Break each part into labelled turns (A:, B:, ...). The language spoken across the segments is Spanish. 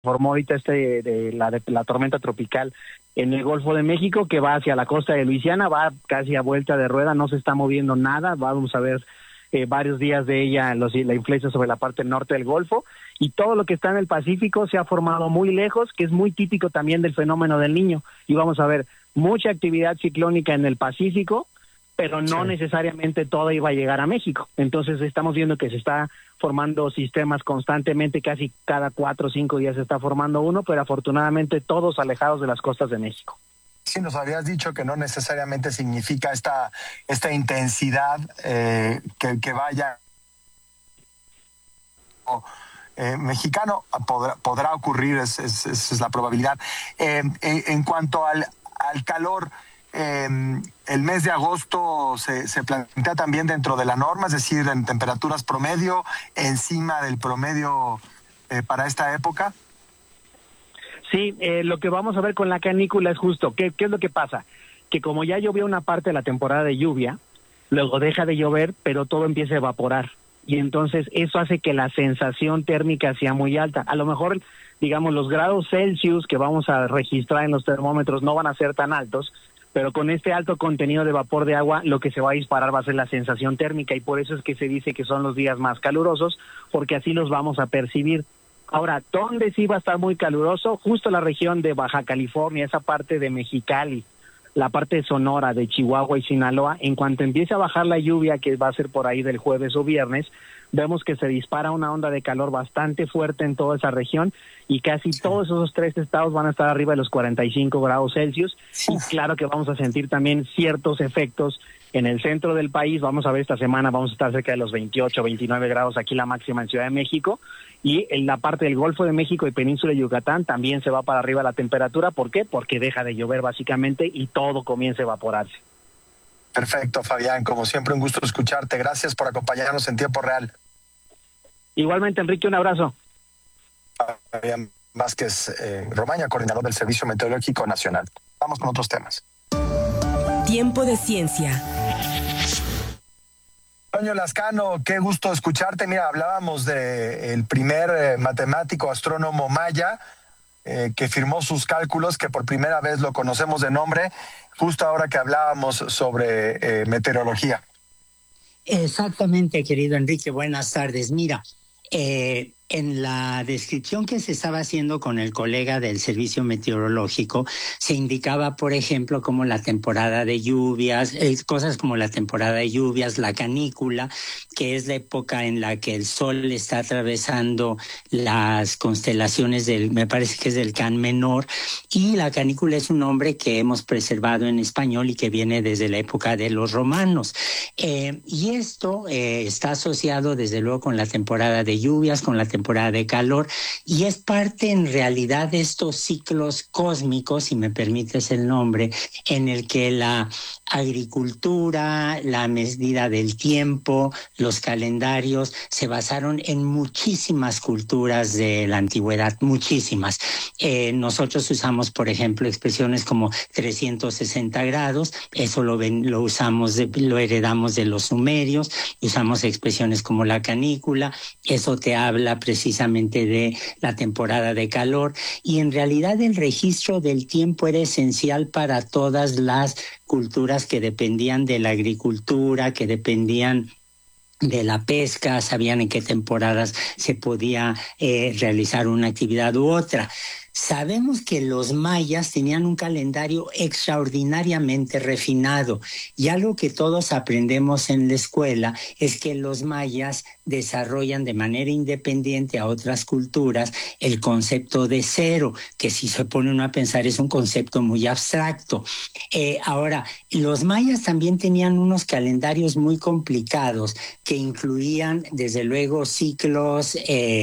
A: formó ahorita de la tormenta tropical en el Golfo de México, que va hacia la costa de Luisiana, va casi a vuelta de rueda, no se está moviendo nada, vamos a ver varios días de ella, la influencia sobre la parte norte del Golfo, y todo lo que está en el Pacífico se ha formado muy lejos, que es muy típico también del fenómeno del Niño, y vamos a ver mucha actividad ciclónica en el Pacífico, pero no necesariamente toda iba a llegar a México. Entonces estamos viendo que se está formando sistemas constantemente, casi cada 4 o 5 días se está formando uno, pero afortunadamente todos alejados de las costas de México.
B: Sí, nos habías dicho que no necesariamente significa esta intensidad que vaya mexicano, podrá ocurrir, es la probabilidad. En cuanto al calor, el mes de agosto se plantea también dentro de la norma, es decir, en temperaturas promedio, encima del promedio para esta época.
A: Sí, lo que vamos a ver con la canícula es justo, ¿qué es lo que pasa? Que como ya llovió una parte de la temporada de lluvia, luego deja de llover, pero todo empieza a evaporar. Y entonces eso hace que la sensación térmica sea muy alta. A lo mejor, digamos, los grados Celsius que vamos a registrar en los termómetros no van a ser tan altos, pero con este alto contenido de vapor de agua, lo que se va a disparar va a ser la sensación térmica, y por eso es que se dice que son los días más calurosos, porque así los vamos a percibir. Ahora, ¿dónde sí va a estar muy caluroso? Justo la región de Baja California, esa parte de Mexicali, la parte de Sonora, de Chihuahua y Sinaloa. En cuanto empiece a bajar la lluvia, que va a ser por ahí del jueves o viernes, vemos que se dispara una onda de calor bastante fuerte en toda esa región, y casi todos esos 3 estados van a estar arriba de los 45 grados Celsius. Y claro que vamos a sentir también ciertos efectos en el centro del país. Vamos a ver, esta semana vamos a estar cerca de los 28, 29 grados, aquí la máxima en Ciudad de México, y en la parte del Golfo de México y Península de Yucatán también se va para arriba la temperatura. ¿Por qué? Porque deja de llover básicamente y todo comienza a evaporarse.
B: Perfecto, Fabián, como siempre un gusto escucharte, gracias por acompañarnos en tiempo real.
A: Igualmente, Enrique, un abrazo.
B: Fabián Vázquez Romaña, coordinador del Servicio Meteorológico Nacional. Vamos con otros temas.
C: Tiempo de ciencia.
B: Toño Lascano, qué gusto escucharte. Mira, hablábamos de el primer matemático astrónomo maya que firmó sus cálculos, que por primera vez lo conocemos de nombre, justo ahora que hablábamos sobre meteorología.
D: Exactamente, querido Enrique. Buenas tardes. Mira, en la descripción que se estaba haciendo con el colega del Servicio Meteorológico, se indicaba, por ejemplo, como la temporada de lluvias, cosas como la temporada de lluvias, la canícula, que es la época en la que el Sol está atravesando las constelaciones me parece que es del Can Menor, y la canícula es un nombre que hemos preservado en español y que viene desde la época de los romanos. Y esto está asociado desde luego con la temporada de lluvias, con la temporada de calor, y es parte en realidad de estos ciclos cósmicos, si me permites el nombre, en el que la agricultura, la medida del tiempo, los calendarios se basaron en muchísimas culturas de la antigüedad, muchísimas. Nosotros usamos, por ejemplo, expresiones como 360 grados, eso lo heredamos de los sumerios. Usamos expresiones como la canícula, eso te habla precisamente de la temporada de calor, y en realidad el registro del tiempo era esencial para todas las culturas que dependían de la agricultura, que dependían de la pesca, sabían en qué temporadas se podía realizar una actividad u otra. Sabemos que los mayas tenían un calendario extraordinariamente refinado, y algo que todos aprendemos en la escuela es que los mayas desarrollan de manera independiente a otras culturas el concepto de cero, que si se pone uno a pensar es un concepto muy abstracto. Ahora, los mayas también tenían unos calendarios muy complicados que incluían desde luego ciclos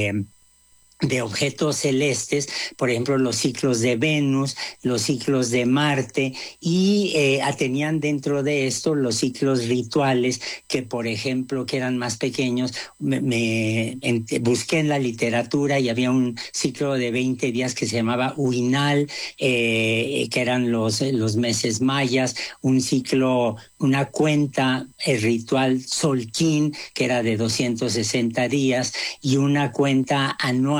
D: de objetos celestes, por ejemplo, los ciclos de Venus, los ciclos de Marte, y tenían dentro de esto los ciclos rituales que, por ejemplo, que eran más pequeños. Busqué en la literatura y había un ciclo de 20 días que se llamaba Uinal, que eran los meses mayas, un ciclo, una cuenta ritual Solquín, que era de 260 días, y una cuenta anual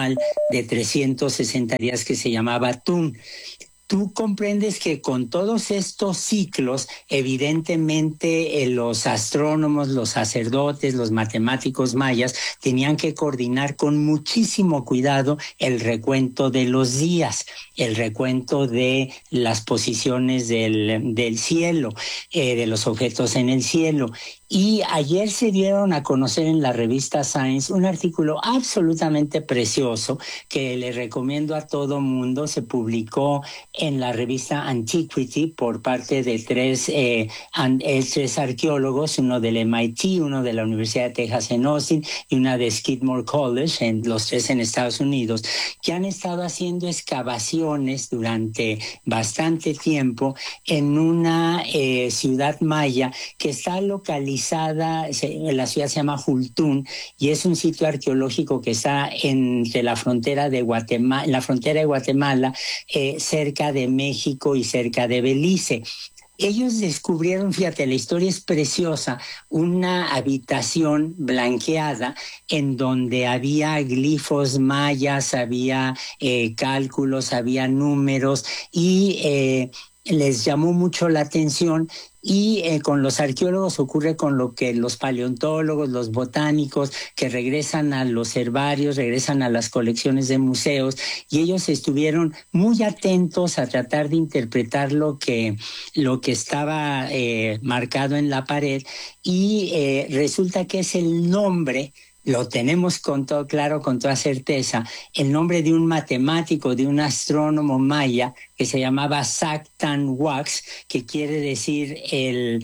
D: anual de 360 días que se llamaba Tun. Tú comprendes que con todos estos ciclos, evidentemente los astrónomos, los sacerdotes, los matemáticos mayas tenían que coordinar con muchísimo cuidado el recuento de los días, el recuento de las posiciones del cielo, de los objetos en el cielo. Y ayer se dieron a conocer en la revista Science un artículo absolutamente precioso que le recomiendo a todo mundo. Se publicó en la revista Antiquity por parte de tres arqueólogos, uno del MIT, uno de la Universidad de Texas en Austin y una de Skidmore College, los tres en Estados Unidos, que han estado haciendo excavaciones durante bastante tiempo en una ciudad maya que está localizada. La ciudad se llama Jultún y es un sitio arqueológico que está entre la frontera de Guatemala, cerca de México y cerca de Belice. Ellos descubrieron, fíjate, la historia es preciosa, una habitación blanqueada en donde había glifos mayas, había cálculos, había números y les llamó mucho la atención. Y con los arqueólogos ocurre con lo que los paleontólogos, los botánicos, que regresan a los herbarios, regresan a las colecciones de museos, y ellos estuvieron muy atentos a tratar de interpretar lo que estaba marcado en la pared, y resulta que es el nombre. Lo tenemos con todo claro, con toda certeza, el nombre de un matemático, de un astrónomo maya que se llamaba Sactanhuax, que quiere decir el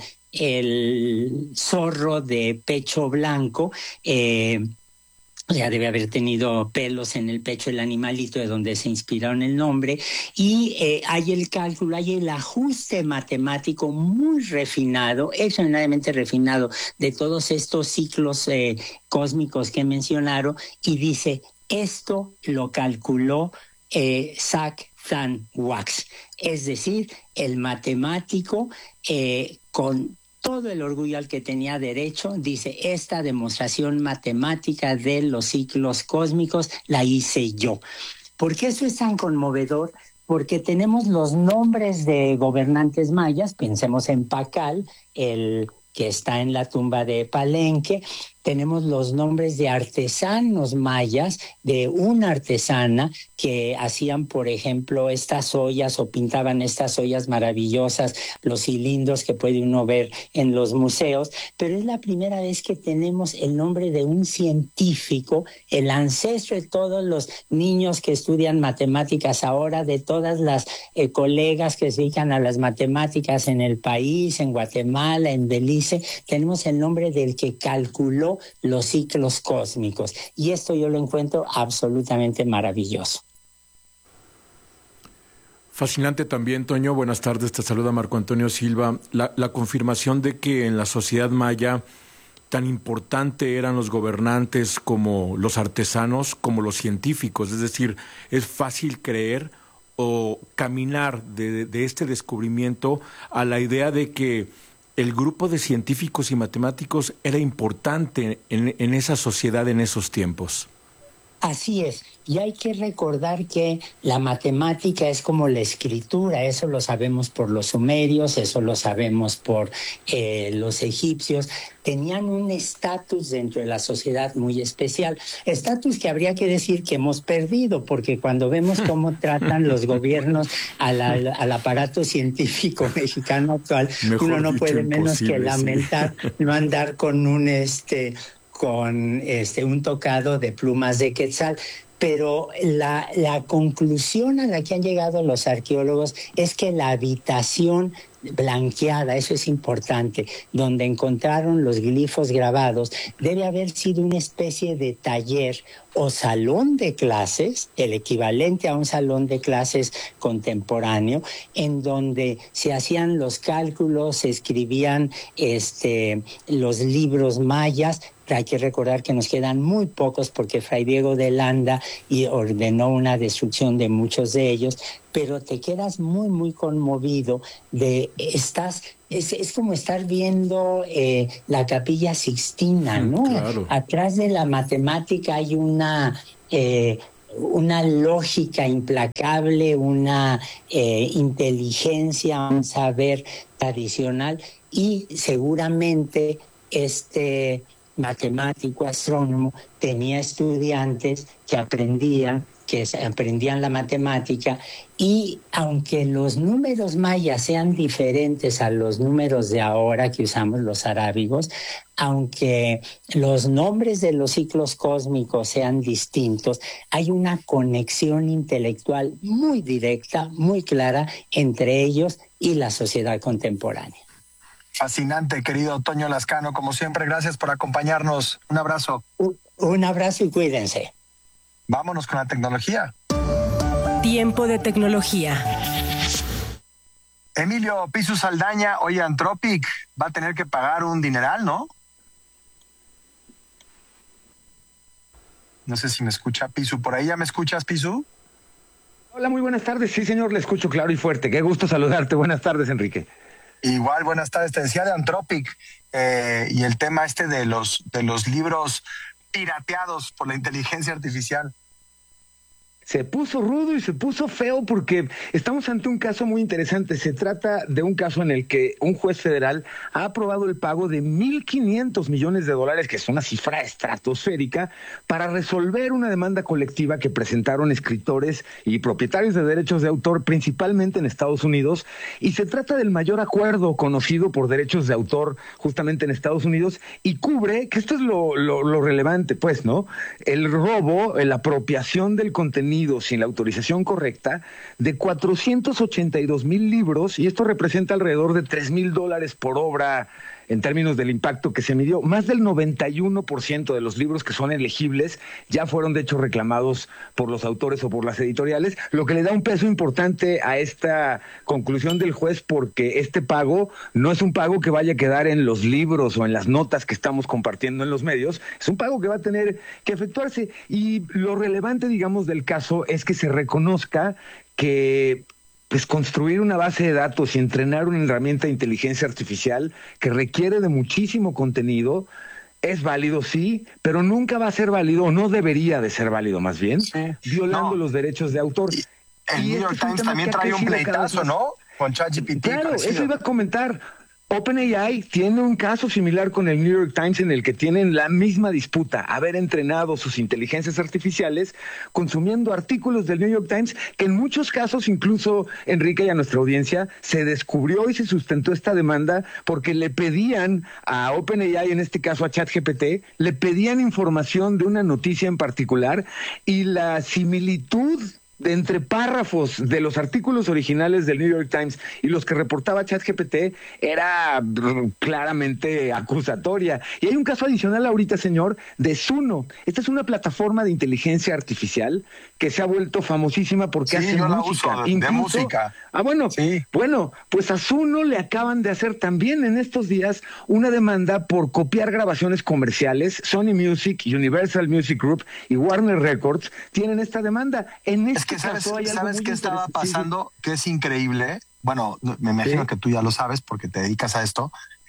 D: zorro de pecho blanco. Ya debe haber tenido pelos en el pecho el animalito de donde se inspiraron el nombre, y hay el cálculo, hay el ajuste matemático muy refinado, extraordinariamente refinado, de todos estos ciclos cósmicos que mencionaron, y dice, esto lo calculó Sactanhuax, es decir, el matemático con todo el orgullo al que tenía derecho, dice, esta demostración matemática de los ciclos cósmicos la hice yo. ¿Por qué eso es tan conmovedor? Porque tenemos los nombres de gobernantes mayas, pensemos en Pacal, el que está en la tumba de Palenque, tenemos los nombres de artesanos mayas, de una artesana que hacían, por ejemplo, estas ollas o pintaban estas ollas maravillosas, los cilindros que puede uno ver en los museos, pero es la primera vez que tenemos el nombre de un científico, el ancestro de todos los niños que estudian matemáticas ahora, de todas las colegas que se dedican a las matemáticas en el país, en Guatemala, en Belice, tenemos el nombre del que calculó los ciclos cósmicos, y esto yo lo encuentro absolutamente maravilloso.
E: Fascinante también, Toño. Buenas tardes, te saluda Marco Antonio Silva. La confirmación de que en la sociedad maya tan importante eran los gobernantes como los artesanos, como los científicos, es decir, es fácil creer o caminar de este descubrimiento a la idea de que el grupo de científicos y matemáticos era importante en esa sociedad en esos tiempos.
D: Así es, y hay que recordar que la matemática es como la escritura, eso lo sabemos por los sumerios, eso lo sabemos por los egipcios, tenían un estatus dentro de la sociedad muy especial, estatus que habría que decir que hemos perdido, porque cuando vemos cómo tratan los gobiernos al aparato científico mexicano actual, uno no puede menos que lamentar no andar con un tocado de plumas de quetzal. Pero la conclusión a la que han llegado los arqueólogos es que la habitación blanqueada, eso es importante, donde encontraron los glifos grabados, debe haber sido una especie de taller o salón de clases, el equivalente a un salón de clases contemporáneo, en donde se hacían los cálculos, se escribían los libros mayas. Hay que recordar que nos quedan muy pocos porque Fray Diego de Landa ordenó una destrucción de muchos de ellos, pero te quedas muy, muy conmovido es como estar viendo la Capilla Sixtina, ¿no?
E: Claro.
D: Atrás de la matemática hay una lógica implacable, una inteligencia, un saber tradicional, y seguramente este matemático, astrónomo, tenía estudiantes que aprendían la matemática, y aunque los números mayas sean diferentes a los números de ahora que usamos los arábigos, aunque los nombres de los ciclos cósmicos sean distintos, hay una conexión intelectual muy directa, muy clara entre ellos y la sociedad contemporánea.
B: Fascinante, querido Toño Lascano, como siempre, gracias por acompañarnos. Un abrazo.
D: Un abrazo y cuídense.
B: Vámonos con la tecnología.
C: Tiempo de tecnología.
B: Emilio Pisu Saldaña, oye, Anthropic va a tener que pagar un dineral, ¿no? No sé si me escucha Pisu. ¿Por ahí ya me escuchas, Pisu?
F: Hola, muy buenas tardes. Sí, señor, le escucho claro y fuerte. Qué gusto saludarte. Buenas tardes, Enrique.
B: Igual, buenas tardes. Te decía de Anthropic y el tema de los libros pirateados por la inteligencia artificial.
F: Se puso rudo y se puso feo porque estamos ante un caso muy interesante. Se trata de un caso en el que un juez federal ha aprobado el pago de $1,500 millones, que es una cifra estratosférica, para resolver una demanda colectiva que presentaron escritores y propietarios de derechos de autor, principalmente en Estados Unidos. Y se trata del mayor acuerdo conocido por derechos de autor justamente en Estados Unidos, y cubre, que esto es lo relevante, pues, ¿no? El robo, la apropiación del contenido sin la autorización correcta de 482,000 libros, y esto representa alrededor de $3,000 por obra en términos del impacto que se midió. Más del 91% de los libros que son elegibles ya fueron de hecho reclamados por los autores o por las editoriales, lo que le da un peso importante a esta conclusión del juez, porque este pago no es un pago que vaya a quedar en los libros o en las notas que estamos compartiendo en los medios, es un pago que va a tener que efectuarse. Y lo relevante, digamos, del caso es que se reconozca que pues construir una base de datos y entrenar una herramienta de inteligencia artificial que requiere de muchísimo contenido es válido, sí, pero nunca va a ser válido, o no debería de ser válido más bien, violando los derechos de autor.
B: El New York Times también trae un pleitazo, ¿no? Con ChatGPT.
F: Claro, eso iba a comentar. OpenAI tiene un caso similar con el New York Times, en el que tienen la misma disputa, haber entrenado sus inteligencias artificiales consumiendo artículos del New York Times, que en muchos casos, incluso, Enrique, y a nuestra audiencia, se descubrió y se sustentó esta demanda porque le pedían a OpenAI, en este caso a ChatGPT, le pedían información de una noticia en particular, y la similitud de entre párrafos de los artículos originales del New York Times y los que reportaba ChatGPT era claramente acusatoria. Y hay un caso adicional ahorita, señor, de Zuno. Esta es una plataforma de inteligencia artificial que se ha vuelto famosísima porque hace música.
B: De música.
F: Bueno, pues a Zuno le acaban de hacer también en estos días una demanda por copiar grabaciones comerciales. Sony Music, Universal Music Group y Warner Records tienen esta demanda.
B: Es que sabes qué estaba pasando, que es increíble. Bueno, me imagino que tú ya lo sabes porque te dedicas a esto.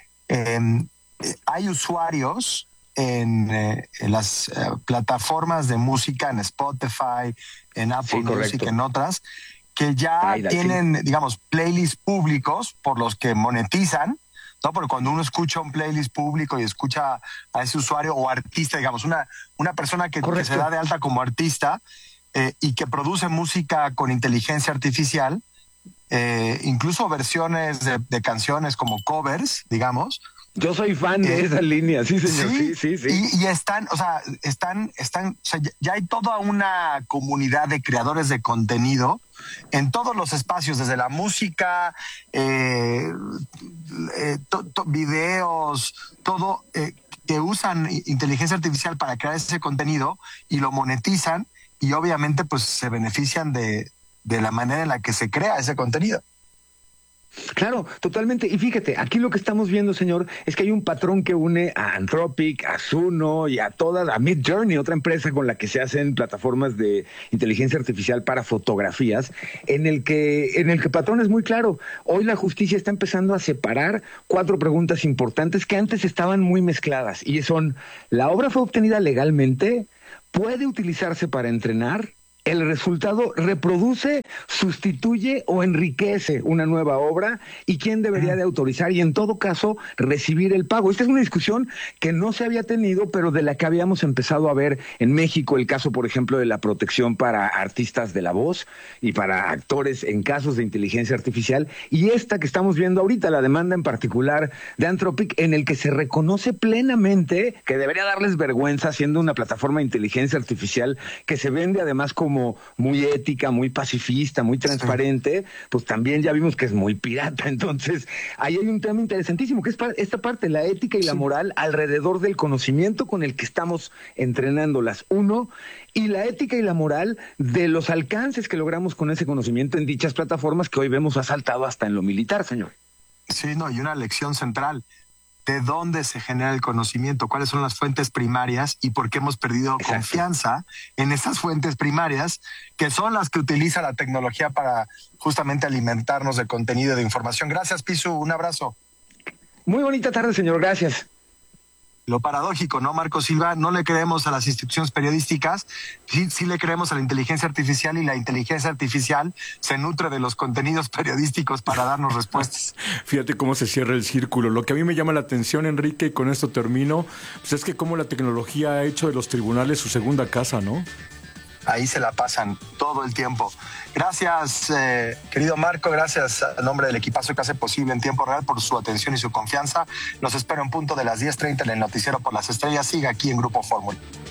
B: Hay usuarios en las plataformas de música, en Spotify, en Apple Music, en otras, que ya tienen, digamos, playlists públicos por los que monetizan, ¿no? Porque cuando uno escucha un playlist público y escucha a ese usuario o artista, digamos, una persona que se da de alta como artista, y que produce música con inteligencia artificial, incluso versiones de canciones como covers, digamos.
F: Yo soy fan de esa línea, sí, señor, sí.
B: Y están, ya hay toda una comunidad de creadores de contenido en todos los espacios, desde la música, videos, todo, que usan inteligencia artificial para crear ese contenido y lo monetizan. Y obviamente pues se benefician de la manera en la que se crea ese contenido.
F: Claro, totalmente. Y fíjate, aquí lo que estamos viendo, señor, es que hay un patrón que une a Anthropic, a Zuno y a Midjourney, otra empresa con la que se hacen plataformas de inteligencia artificial para fotografías, en el que el patrón es muy claro. Hoy la justicia está empezando a separar 4 preguntas importantes que antes estaban muy mezcladas, y son: ¿la obra fue obtenida legalmente? ¿Puede utilizarse para entrenar? el resultado reproduce, sustituye o enriquece una nueva obra y quién debería de autorizar y en todo caso recibir el pago. Esta es una discusión que no se había tenido, pero de la que habíamos empezado a ver en México, el caso, por ejemplo, de la protección para artistas de la voz y para actores en casos de inteligencia artificial, y esta que estamos viendo ahorita, la demanda en particular de Anthropic, en el que se reconoce plenamente que debería darles vergüenza siendo una plataforma de inteligencia artificial que se vende además como muy ética, muy pacifista, muy transparente, pues también ya vimos que es muy pirata. Entonces, ahí hay un tema interesantísimo, que es esta parte, la ética y la moral alrededor del conocimiento con el que estamos entrenándolas, uno, y la ética y la moral de los alcances que logramos con ese conocimiento en dichas plataformas que hoy vemos asaltado hasta en lo militar, señor.
B: Sí, no, y una lección central. ¿De dónde se genera el conocimiento? ¿Cuáles son las fuentes primarias? ¿Y por qué hemos perdido confianza en esas fuentes primarias, que son las que utiliza la tecnología para justamente alimentarnos de contenido y de información? Gracias, Pisu. Un abrazo.
F: Muy bonita tarde, señor. Gracias.
B: Lo paradójico, ¿no, Marco Silva? No le creemos a las instituciones periodísticas, sí le creemos a la inteligencia artificial, y la inteligencia artificial se nutre de los contenidos periodísticos para darnos respuestas.
E: Fíjate cómo se cierra el círculo. Lo que a mí me llama la atención, Enrique, y con esto termino, pues es que cómo la tecnología ha hecho de los tribunales su segunda casa, ¿no?
B: Ahí se la pasan todo el tiempo. Gracias, querido Marco, gracias a nombre del equipazo que hace posible En Tiempo Real por su atención y su confianza. Los espero en punto de las 10:30 en el Noticiero por las Estrellas. Siga aquí en Grupo Fórmula.